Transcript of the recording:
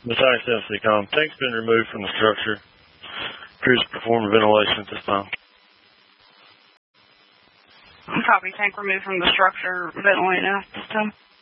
Messiah 7 com. Tank's been removed from the structure. Crews perform ventilation at this time. Copy. Tank removed from the structure. Ventilating at this time.